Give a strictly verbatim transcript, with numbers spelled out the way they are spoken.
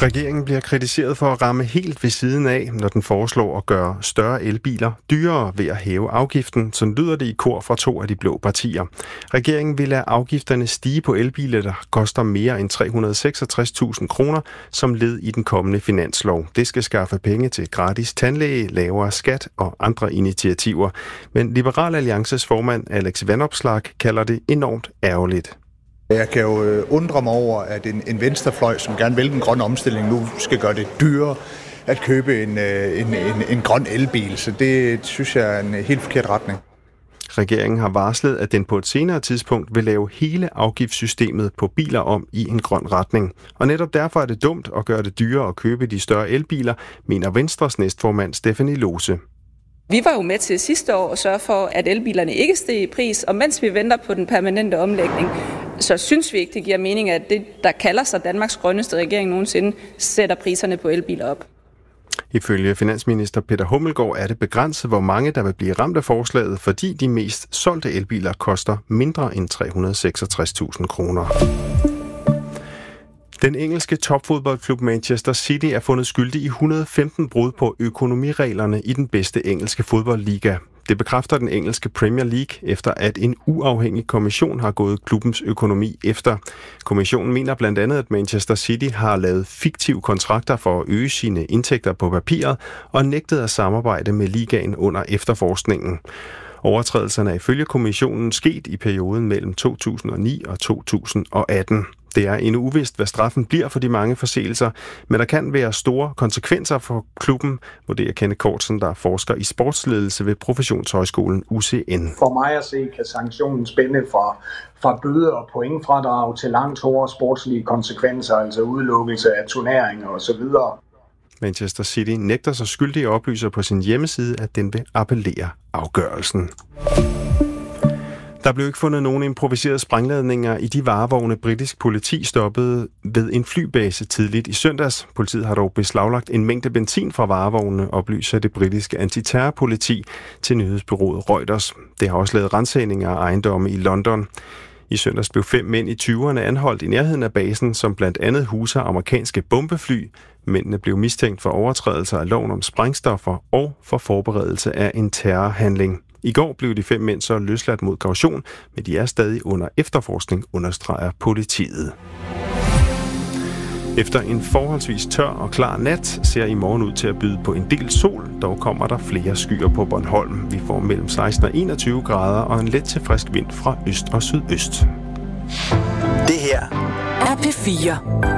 Regeringen bliver kritiseret for at ramme helt ved siden af, når den foreslår at gøre større elbiler dyrere ved at hæve afgiften, som lyder det i kor fra to af de blå partier. Regeringen vil lade afgifterne stige på elbiler, der koster mere end tre hundrede og seksogtres tusind kroner, som led i den kommende finanslov. Det skal skaffe penge til gratis tandlæge, lavere skat og andre initiativer. Men Liberal Alliances formand Alex Vanopslagh kalder det enormt ærgerligt. Jeg kan jo undre mig over, at en, en venstrefløj, som gerne vil den grønne omstilling, nu skal gøre det dyrere at købe en, en, en, en grøn elbil. Så det synes jeg er en helt forkert retning. Regeringen har varslet, at den på et senere tidspunkt vil lave hele afgiftssystemet på biler om i en grøn retning. Og netop derfor er det dumt at gøre det dyrere at købe de større elbiler, mener Venstres næstformand Stephanie Lose. Vi var jo med til sidste år at sørge for, at elbilerne ikke steg i pris, og mens vi venter på den permanente omlægning, så synes vi ikke, det giver mening, at det, der kalder sig Danmarks grønneste regering nogensinde, sætter priserne på elbiler op. Ifølge finansminister Peter Hummelgaard er det begrænset, hvor mange der vil blive ramt af forslaget, fordi de mest solgte elbiler koster mindre end tre hundrede og seksogtres tusind kroner. Den engelske topfodboldklub Manchester City er fundet skyldig i et hundrede og femten brud på økonomireglerne i den bedste engelske fodboldliga. Det bekræfter den engelske Premier League, efter at en uafhængig kommission har gået klubbens økonomi efter. Kommissionen mener blandt andet, at Manchester City har lavet fiktive kontrakter for at øge sine indtægter på papiret og nægtet at samarbejde med ligaen under efterforskningen. Overtrædelserne er ifølge kommissionen sket i perioden mellem to tusind og ni og to tusind og atten. Det er endnu uvist, hvad straffen bliver for de mange forseelser, men der kan være store konsekvenser for klubben, vurderer Kenneth Kortsen, der er forsker i sportsledelse ved Professionshøjskolen U C N. For mig at se, kan sanktionen spænde fra, fra bøde og pointfradrag til langt hårdere sportslige konsekvenser, altså udelukkelse af turneringer osv. Manchester City nægter sig skyldig og oplyser på sin hjemmeside, at den vil appellere afgørelsen. Der blev ikke fundet nogen improviserede sprængladninger i de varevogne, britisk politi stoppede ved en flybase tidligt i søndags. Politiet har dog beslaglagt en mængde benzin fra varevognene, oplyser det britiske antiterrorpoliti til nyhedsbureauet Reuters. Det har også lavet ransagninger af ejendomme i London. I søndags blev fem mænd i tyverne anholdt i nærheden af basen, som blandt andet huser amerikanske bombefly. Mændene blev mistænkt for overtrædelser af loven om sprængstoffer og for forberedelse af en terrorhandling. I går blev de fem mænd så løsladt mod kaution, men de er stadig under efterforskning, understreger politiet. Efter en forholdsvis tør og klar nat ser i morgen ud til at byde på en del sol. Dog kommer der flere skyer på Bornholm. Vi får mellem seksten og enogtyve grader og en let til frisk vind fra øst og sydøst. Det her er P fire.